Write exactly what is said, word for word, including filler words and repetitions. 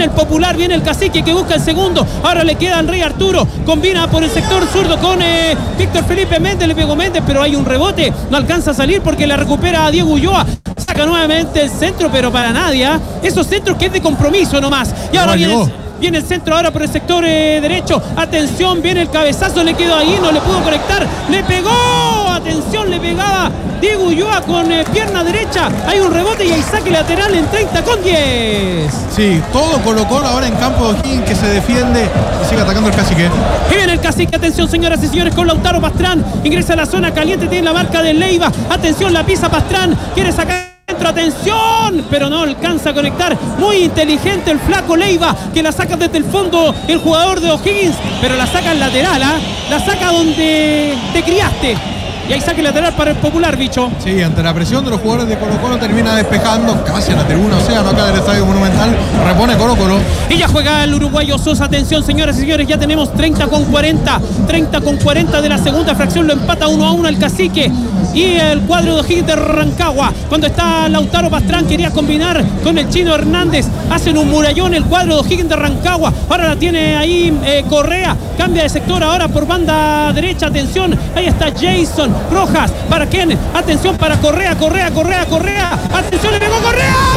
Viene el Popular, viene el Cacique que busca el segundo. Ahora le queda Rey Arturo. Combina por el sector zurdo con eh, Víctor Felipe Méndez. Le pegó Méndez, pero hay un rebote. No alcanza a salir porque la recupera a Diego Ulloa. Saca nuevamente el centro, pero para nadie. ¿eh? Esos centros que es de compromiso nomás. Y ahora no, viene... Llegó. Viene el centro ahora por el sector eh, derecho. Atención, viene el cabezazo, le quedó ahí, no le pudo conectar. Le pegó, atención, le pegaba Diego Ulloa con eh, pierna derecha. Hay un rebote y hay saque lateral en treinta con diez. Sí, todo Colo Colo ahora en campo de O'Higgins que se defiende y sigue atacando el Cacique. Y viene el Cacique, atención señoras y señores, con Lautaro Pastrán. Ingresa a la zona caliente, tiene la marca de Leiva. Atención, la pisa Pastrán, quiere sacar. Atención, pero no alcanza a conectar. Muy inteligente el flaco Leiva, que la saca desde el fondo el jugador de O'Higgins, pero la saca en lateral, ¿eh? La saca donde te criaste. Y hay saque lateral para el Popular, bicho. Sí, ante la presión de los jugadores de Colo Colo termina despejando casi a la tribuna Océano acá del Estadio Monumental. Repone Colo Colo. Y ya juega el uruguayo Sosa. Atención, señoras y señores, ya tenemos treinta con cuarenta. treinta con cuarenta de la segunda fracción. Lo empata uno a uno el Cacique. Y el cuadro de O'Higgins de Rancagua. Cuando está Lautaro Pastrán, quería combinar con el Chino Hernández. Hacen un murallón el cuadro de O'Higgins de Rancagua. Ahora la tiene ahí eh, Correa. Cambia de sector ahora por banda derecha. Atención, ahí está Jason Rojas. ¿Para quién? Atención para Correa, Correa, Correa, Correa. Atención, le pegó Correa.